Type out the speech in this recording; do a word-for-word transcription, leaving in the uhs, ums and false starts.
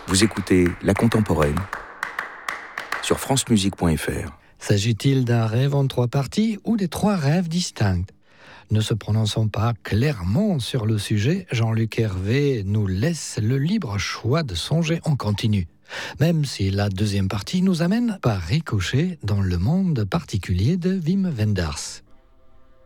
Vous écoutez La Contemporaine sur francemusique point f r. S'agit-il d'un rêve en trois parties ou des trois rêves distincts ? Ne se prononçant pas clairement sur le sujet, Jean-Luc Hervé nous laisse le libre choix de songer en continu. Même si la deuxième partie nous amène par ricochet dans le monde particulier de Wim Wenders.